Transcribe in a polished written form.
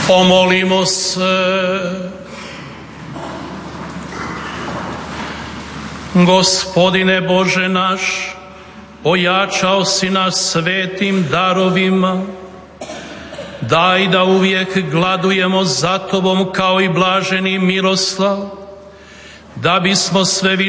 Pomolimo se. Gospodine Bože naš, ojačao si nas svetim darovima, daj da uvijek gladujemo za Tobom kao i blaženi Miroslav, da bismo sve više